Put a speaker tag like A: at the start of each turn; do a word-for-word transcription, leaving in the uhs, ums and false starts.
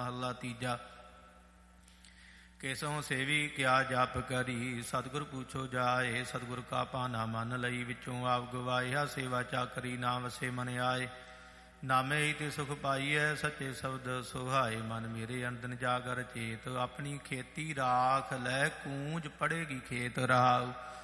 A: ਮਹੱਲਾ ਤੀਜਾ। ਕੇਸੋਂ ਸੇਵੀ ਕਿਆ ਜਪ ਕਰੀ, ਸਤਿਗੁਰ ਪੁੱਛੋ ਜਾਏ। ਸਤਿਗੁਰ ਕਾ ਭਾਣਾ ਮੰਨ ਲਈ, ਵਿੱਚੋਂ ਆਪ ਗਵਾਇਆ। ਸੇਵਾ ਚਾਕਰੀ ਨਾ ਵਸੇ ਮਨ ਆਏ, ਨਾਮੇ ਹੀ ਤੇ ਸੁਖ ਪਾਈਐ। ਸੱਚੇ ਸ਼ਬਦ ਸੁਹਾਏ, ਮਨ ਮੇਰੇ ਅੰਦਨ ਜਾਗਰ ਚੇਤ। ਆਪਣੀ ਖੇਤੀ ਰਾਖ ਲੈ, ਕੂੰਜ ਪੜੇਗੀ ਖੇਤ ਰਾਉ।